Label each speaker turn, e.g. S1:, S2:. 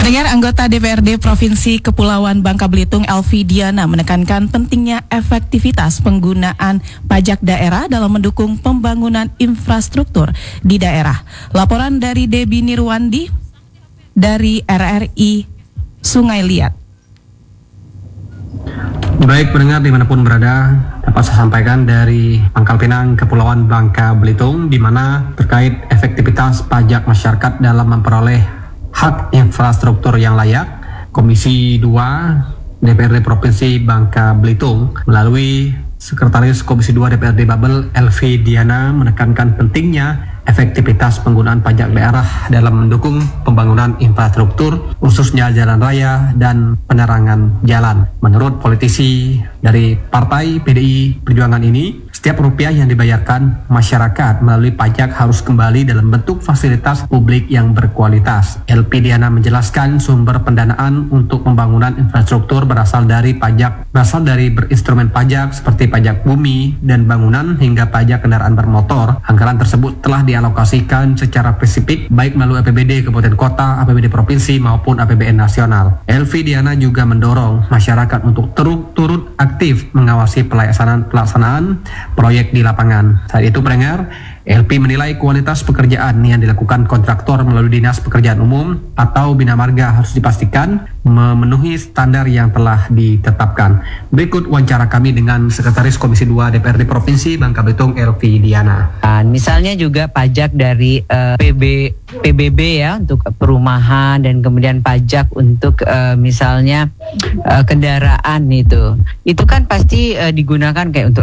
S1: Pendengar, anggota DPRD Provinsi Kepulauan Bangka Belitung Elvi Diana menekankan pentingnya efektivitas penggunaan pajak daerah dalam mendukung pembangunan infrastruktur di daerah. Laporan dari Debbie Nirwandi dari RRI Sungai Liat.
S2: Baik pendengar dimanapun berada, dapat saya sampaikan dari Pangkal Pinang, Kepulauan Bangka Belitung, di mana terkait efektivitas pajak masyarakat dalam memperoleh hak infrastruktur yang layak, Komisi 2 DPRD Provinsi Bangka Belitung melalui Sekretaris Komisi 2 DPRD Babel Elvi Diana menekankan pentingnya efektivitas penggunaan pajak daerah dalam mendukung pembangunan infrastruktur, khususnya jalan raya dan penerangan jalan. Menurut politisi dari Partai PDI Perjuangan ini, setiap rupiah yang dibayarkan masyarakat melalui pajak harus kembali dalam bentuk fasilitas publik yang berkualitas. Elvi Diana menjelaskan sumber pendanaan untuk pembangunan infrastruktur berasal dari berinstrumen pajak seperti pajak bumi dan bangunan hingga pajak kendaraan bermotor. Anggaran tersebut telah dialokasikan secara spesifik baik melalui APBD Kabupaten Kota, APBD Provinsi maupun APBN Nasional. Elvi Diana juga mendorong masyarakat untuk turut aktif mengawasi pelaksanaan proyek di lapangan. Saat itu pendengar, LP menilai kualitas pekerjaan yang dilakukan kontraktor melalui Dinas Pekerjaan Umum atau Bina Marga harus dipastikan memenuhi standar yang telah ditetapkan. Berikut wawancara kami dengan Sekretaris Komisi 2 DPRD Provinsi Bangka Belitung Elvi Diana.
S3: Misalnya juga pajak dari PBB ya untuk perumahan, dan kemudian pajak untuk misalnya kendaraan itu kan pasti digunakan kayak untuk